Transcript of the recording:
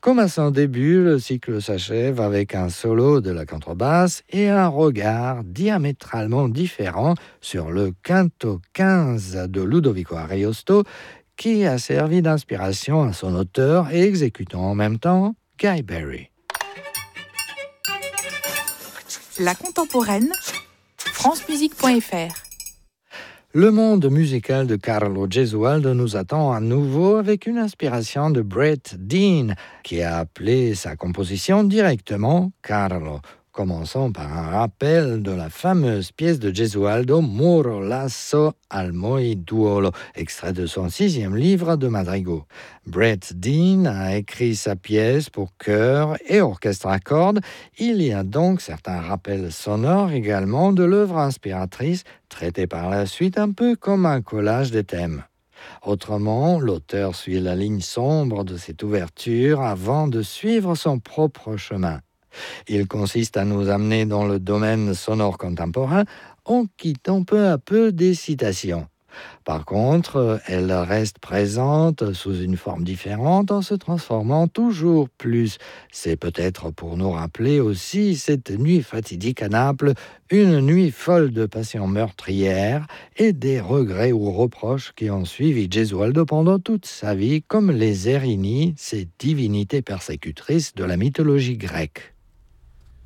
Comme à son début, le cycle s'achève avec un solo de la contrebasse et un regard diamétralement différent sur le canto 15 de Ludovico Ariosto, qui a servi d'inspiration à son auteur et exécutant en même temps Guy Berry. La contemporaine, francemusique.fr. Le monde musical de Carlo Gesualdo nous attend à nouveau avec une inspiration de Brett Dean, qui a appelé sa composition directement Carlo. Commençons par un rappel de la fameuse pièce de Gesualdo Muro lasso al moiduolo, extrait de son 6e livre de madrigaux. Brett Dean a écrit sa pièce pour chœur et orchestre à cordes. Il y a donc certains rappels sonores également de l'œuvre inspiratrice, traitée par la suite un peu comme un collage de thèmes. Autrement, l'auteur suit la ligne sombre de cette ouverture avant de suivre son propre chemin. Il consiste à nous amener dans le domaine sonore contemporain en quittant peu à peu des citations. Par contre, elle reste présente sous une forme différente en se transformant toujours plus. C'est peut-être pour nous rappeler aussi cette nuit fatidique à Naples, une nuit folle de passion meurtrière et des regrets ou reproches qui ont suivi Gesualdo pendant toute sa vie, comme les Erini, ces divinités persécutrices de la mythologie grecque.